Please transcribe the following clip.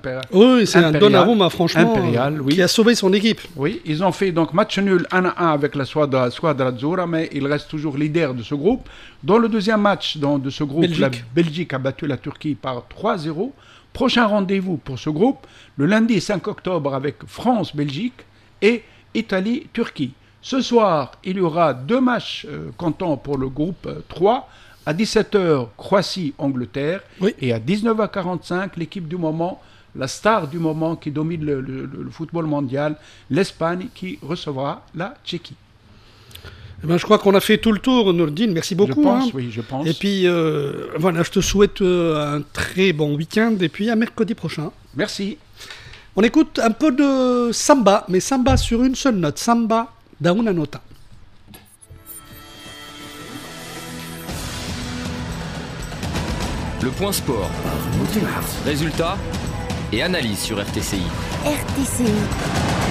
Oui, c'est un Donnarumma, franchement, impérial, oui. Qui a sauvé son équipe. Oui, ils ont fait donc match nul 1-1 avec la Squadra Azzurra, mais ils restent toujours leaders de ce groupe. Dans le deuxième match de ce groupe, la Belgique a battu la Turquie par 3-0. Prochain rendez-vous pour ce groupe, le lundi 5 octobre avec France-Belgique et Italie-Turquie. Ce soir, il y aura 2 matchs comptants pour le groupe 3. À 17h, Croatie-Angleterre. Oui. Et à 19h45, l'équipe du moment, la star du moment qui domine le football mondial, l'Espagne, qui recevra la Tchéquie. Eh ben, je crois qu'on a fait tout le tour, Nourdine. Merci beaucoup. Je pense, oui, je pense. Et puis, voilà, je te souhaite un très bon week-end et puis à mercredi prochain. Merci. On écoute un peu de samba, mais samba sur une seule note. Samba da una nota. Le point sport. Résultats et analyse sur RTCI. RTCI.